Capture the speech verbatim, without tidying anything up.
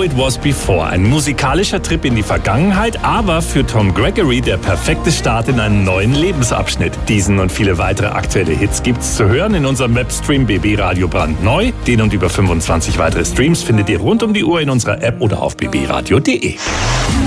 How It Was Before. Ein musikalischer Trip in die Vergangenheit, aber für Tom Gregory der perfekte Start in einen neuen Lebensabschnitt. Diesen und viele weitere aktuelle Hits gibt's zu hören in unserem Webstream B B Radio brandneu. Den und über fünfundzwanzig weitere Streams findet ihr rund um die Uhr in unserer App oder auf b b radio punkt d e.